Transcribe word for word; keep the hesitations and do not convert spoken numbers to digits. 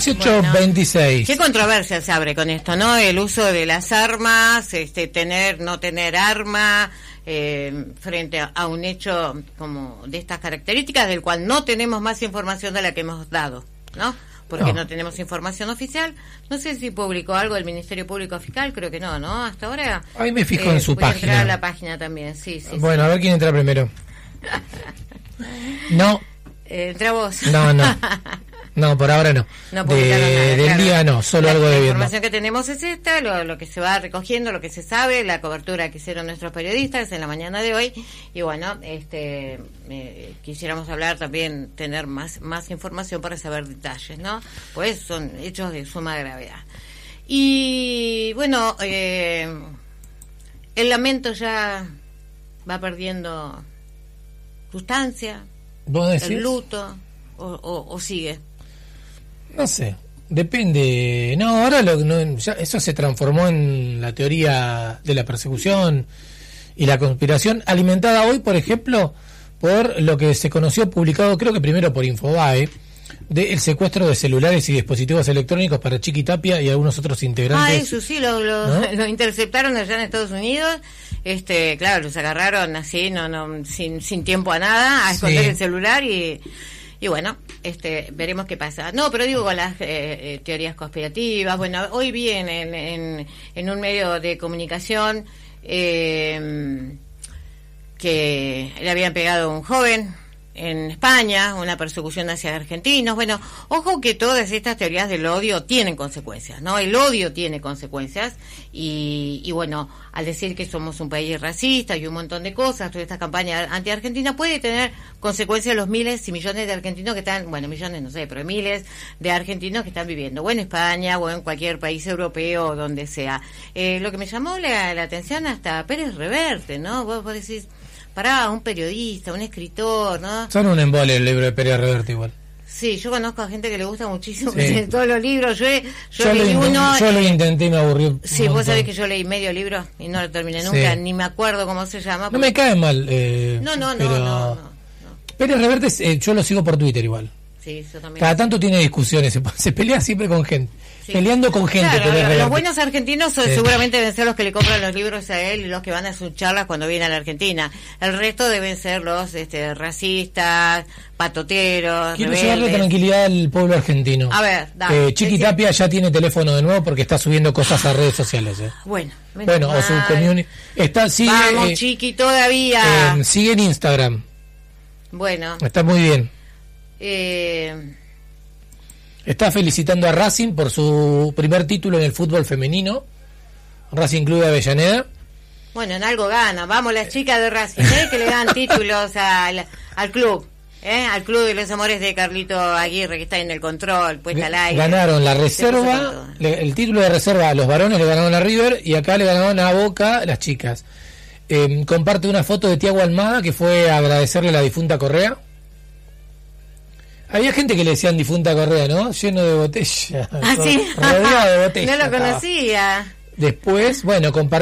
dieciocho veintiséis. Qué controversia se abre con esto, ¿no? El uso de las armas, este, tener, no tener arma, eh, frente a, a un hecho como de estas características, del cual no tenemos más información de la que hemos dado, ¿no? Porque no, no tenemos información oficial. No sé si publicó algo el Ministerio Público Fiscal, creo que no, ¿no? Hasta ahora. Ahí me fijo eh, en su voy a página. entrar a la página también, sí, sí. Bueno, sí. A ver quién entra primero. No. Eh, entra vos. No, no. No, por ahora no. No de, publicaron nada, del claro. día no, solo la, algo de La viendo. información que tenemos es esta, lo, lo que se va recogiendo, lo que se sabe, la cobertura que hicieron nuestros periodistas en la mañana de hoy. Y bueno, este eh, quisiéramos hablar también, tener más, más información para saber detalles, ¿no? Pues son hechos de suma gravedad. Y bueno, eh, el lamento ya va perdiendo sustancia, ¿Vos decís? el luto, o, o, o sigue. No sé, depende. No, ahora lo, no, ya eso se transformó en la teoría de la persecución y la conspiración, alimentada hoy, por ejemplo, por lo que se conoció publicado, creo que primero por Infobae, del secuestro de celulares y dispositivos electrónicos para Chiqui Tapia y algunos otros integrantes. Ah, eso sí, lo, lo, ¿no? lo interceptaron allá en Estados Unidos. Este, claro, los agarraron así, no, no, sin, sin tiempo a nada, a esconder Sí. el celular y... Y bueno, este, veremos qué pasa. No, pero digo con las eh, eh, teorías conspirativas. Bueno, hoy vi en, en, en un medio de comunicación eh, que le habían pegado a un joven en España, una persecución hacia argentinos. Bueno, ojo que todas estas teorías del odio tienen consecuencias, ¿no? El odio tiene consecuencias y, y bueno, al decir que somos un país racista y un montón de cosas, toda esta campaña anti-argentina puede tener consecuencias en los miles y millones de argentinos que están, bueno, millones no sé, pero miles de argentinos que están viviendo, o en España o en cualquier país europeo o donde sea. Eh, lo que me llamó la, la atención hasta Pérez Reverte, ¿no? Vos, vos decís, pará, un periodista, un escritor, ¿no? Son un embole el libro de Pérez Reverte igual. Sí, yo conozco a gente que le gusta muchísimo Sí. todos los libros. Yo, he- yo, Yo, lo, leí intent- uno. yo lo intenté y me aburrió. Sí, vos sabés que yo leí medio libro y no lo terminé nunca, Sí. ni me acuerdo cómo se llama. No me cae mal. Eh, No, no, no, pero... no, no, no. Pérez Reverte, eh, yo lo sigo por Twitter igual. Sí, yo también. Cada tanto tiene discusiones, se, se pelea siempre con gente. Sí. Peleando con gente. Claro, Pérez los Reverte. buenos argentinos son- Sí. seguramente deben ser los que le compran los libros a él y los que van a sus charlas cuando viene a la Argentina. El resto deben ser los este, racistas, patoteros, Quiero rebeldes. llevarle tranquilidad al pueblo argentino. A ver, dale. Eh, Chiqui Decime. Tapia ya tiene teléfono de nuevo porque está subiendo cosas a redes sociales. Eh. Bueno, menos Bueno, o su mal. community. Está, sigue, Vamos, eh, Chiqui, todavía. eh, sigue en Instagram. Bueno, Está muy bien. eh, Está felicitando a Racing por su primer título en el fútbol femenino. Racing Club de Avellaneda. bueno, en algo gana. Vamos, las chicas de Racing, ¿eh? Que le dan títulos al, al club, ¿eh? Al club de los amores de Carlito Aguirre, que está en el control, puesta al aire. Ganaron la Se puso reserva, con todo. le- el título de reserva a los varones le ganaron a River y acá le ganaron a Boca las chicas. Eh, comparte una foto de Tiago Almada que fue a agradecerle a la difunta Correa. Había gente que le decían difunta Correa, ¿no? Lleno de botella. ¿Ah, sí? Rodeado de botella. No lo estaba. conocía. Después, bueno, comparte